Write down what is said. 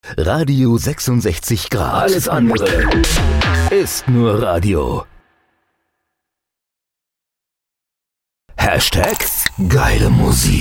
Radio 66 Grad. Alles andere ist nur Radio. Hashtag geile Musik.